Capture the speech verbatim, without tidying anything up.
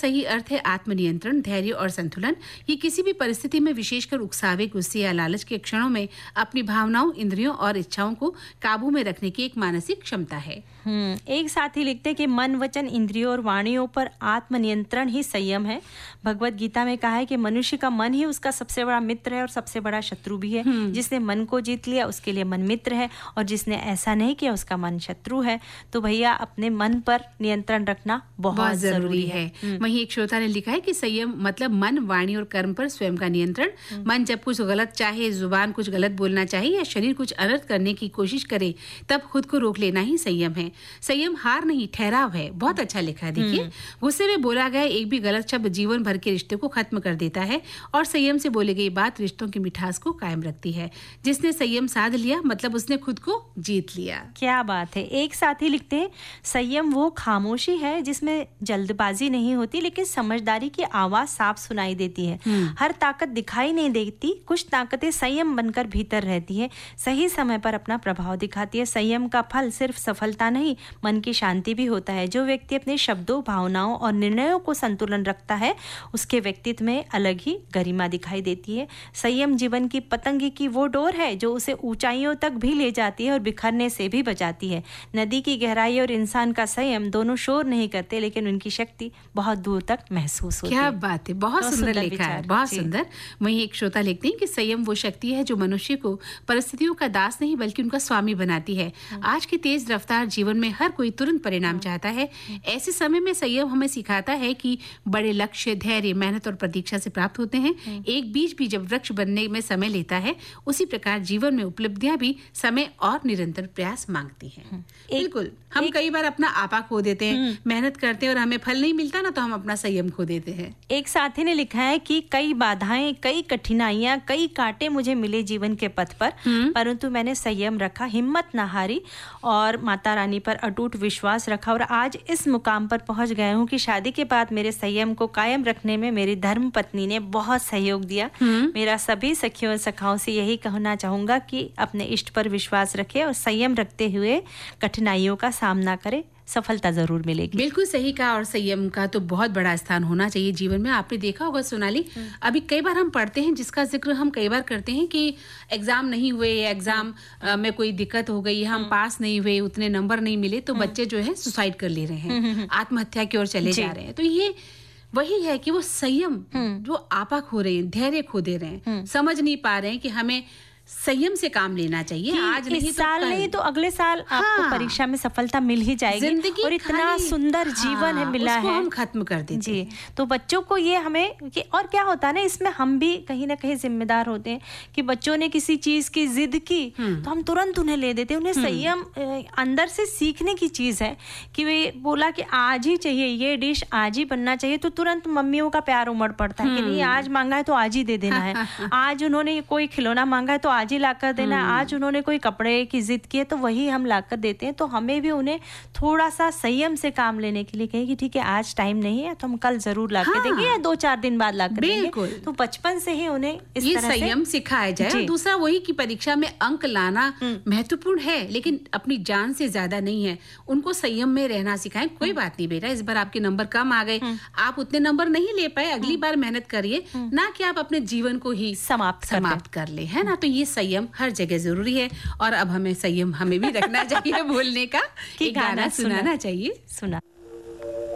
सही अर्थ है आत्मनियंत्रण, धैर्य और संतुलन। ये किसी भी परिस्थिति में, विशेषकर उकसावे, गुस्से या लालच के क्षणों में अपनी भावनाओं, इंद्रियों और इच्छाओं को काबू में रखने की एक मानसिक क्षमता है। हम्म एक साथी लिखते हैं कि मन, वचन, इंद्रियों और वाणियों पर आत्मनियंत्रण ही संयम है। भगवत गीता में कहा है कि मनुष्य का मन ही उसका सबसे बड़ा मित्र है और सबसे बड़ा शत्रु भी है। जिसने मन को जीत लिया उसके लिए मन मित्र है, और जिसने ऐसा नहीं किया उसका मन शत्रु है। तो भैया अपने मन पर नियंत्रण रखना बहुत, बहुत जरूरी है, है। वहीं एक श्रोता ने लिखा है कि संयम मतलब मन, वाणी और कर्म पर स्वयं का नियंत्रण। मन जब कुछ गलत चाहे, जुबान कुछ गलत बोलना चाहिए या शरीर कुछ अनर्थ करने की कोशिश करे, तब खुद को रोक लेना ही संयम है। संयम हार नहीं, ठहराव है। बहुत अच्छा लिखा है। देखिए, गुस्से में बोला गया एक भी गलत शब्द जीवन भर के रिश्ते को खत्म कर देता है, और संयम से बोली गई बात रिश्तों की मिठास को कायम रखती है। जिसने संयम साध लिया मतलब उसने खुद को जीत लिया। क्या बात है। एक साथी लिखते हैं, संयम वो खामोशी है जिसमें जल्दबाजी नहीं होती, लेकिन समझदारी की आवाज साफ सुनाई देती है। हर ताकत दिखाई नहीं देती, कुछ ताकतें संयम बनकर भीतर रहती है, सही समय पर अपना प्रभाव दिखाती है। संयम का फल सिर्फ सफलता नहीं, मन की शांति भी होता है। जो व्यक्ति अपने शब्दों, भावनाओं और निर्णयों को संतुलन रखता है, उसके व्यक्तित्व में अलग ही गरिमा दिखाई देती है। संयम जीवन की पतंग की वो डोर है जो उसे ऊंचाइयों तक भी ले जाती है और बिखरने से भी बचाती है। नदी की गहराई और इंसान का संयम दोनों शोर नहीं करते, लेकिन उनकी शक्ति बहुत दूर तक महसूस होती है। क्या बात है, बहुत सुंदर लिखा है, बहुत सुंदर। वहीं एक श्रोता लिखते हैं कि संयम वो शक्ति है जो मनुष्य को परिस्थितियों का दास नहीं बल्कि उनका स्वामी बनाती है। आज की तेज रफ्तार जीवन में हर कोई तुरंत परिणाम चाहता है। ऐसे समय में संयम हमें सिखाता है कि बड़े लक्ष्य धैर्य, मेहनत और प्रतीक्षा से प्राप्त होते हैं। एक बीज भी जब वृक्ष बनने में समय लेता है, उसी प्रकार जीवन में उपलब्धियां भी समय और निरंतर प्रयास मांगती हैं। बिल्कुल, हम कई बार अपना आपा खो देते हैं, मेहनत करते हैं और हमें फल नहीं मिलता ना, तो हम अपना संयम खो देते हैं। एक साथी ने लिखा है कि कई बाधाएं, कई कठिनाइयां, कई कांटे मुझे मिले जीवन के पथ पर, परंतु मैंने संयम रखा, हिम्मत न हारी और माता रानी पर अटूट विश्वास रखा, और आज इस मुकाम पर पहुंच गया हूं कि शादी के बाद मेरे संयम को कायम रखने में मेरी धर्म पत्नी ने बहुत सहयोग दिया। मेरा सभी सखियों और सखाओं से यही कहना चाहूंगा कि अपने इष्ट पर विश्वास रखें और संयम रखते हुए कठिनाइयों का सामना करें, सफलता जरूर मिलेगी। बिल्कुल सही कहा, और संयम का तो बहुत बड़ा स्थान होना चाहिए जीवन में। आपने देखा होगा सोनाली, अभी कई बार हम पढ़ते हैं, जिसका जिक्र हम कई बार करते हैं कि एग्जाम नहीं हुए, एग्जाम में कोई दिक्कत हो गई, हम पास नहीं हुए, उतने नंबर नहीं मिले, तो बच्चे जो है सुसाइड कर ले रहे हैं, आत्महत्या की ओर चले जा रहे हैं। तो ये वही है कि वो संयम जो आपा खो रहे हैं, धैर्य खो दे रहे हैं, समझ नहीं पा रहे हैं कि हमें संयम से काम लेना चाहिए। आज नहीं इस साल नहीं तो अगले साल हाँ, आपको परीक्षा में सफलता मिल ही जाएगी, और इतना सुंदर जीवन है मिला उसको है, हम खत्म कर देते जी। तो बच्चों को ये हमें कि, और क्या होता है ना, इसमें हम भी कहीं ना कहीं जिम्मेदार होते हैं कि बच्चों ने किसी चीज की जिद की तो हम तुरंत उन्हें ले देते हैं। उन्हें संयम अंदर से सीखने की चीज है कि वे बोला कि आज ही चाहिए, ये डिश आज ही बनना चाहिए, तो तुरंत मम्मियों का प्यार उमड़ पड़ता है कि नहीं, आज मांगा है तो आज ही दे देना है, आज उन्होंने कोई खिलौना मांगा है तो आज ही लाकर देना, आज उन्होंने कोई कपड़े की जिद की है तो वही हम लाकर देते हैं। तो हमें भी उन्हें थोड़ा सा संयम से काम लेने के लिए कहें कि ठीक है, आज टाइम नहीं है तो हम कल जरूर लाकर हाँ, देंगे या दो चार दिन बाद लाकर देंगे। तो बचपन से ही उन्हें इस ये तरह संयम सिखाया जाए। और दूसरा वही कि परीक्षा में अंक लाना महत्वपूर्ण है, लेकिन अपनी जान से ज्यादा नहीं है। उनको संयम में रहना सिखाएं। कोई बात नहीं बेटा, इस बार आपके नंबर कम आ गए, आप उतने नंबर नहीं ले पाए, अगली बार मेहनत करिए, ना कि आप अपने जीवन को ही समाप्त समाप्त कर ले, है ना। तो ये संयम हर जगह जरूरी है, और अब हमें संयम हमें भी रखना चाहिए, बोलने का, एक गाना सुनाना चाहिए। सुना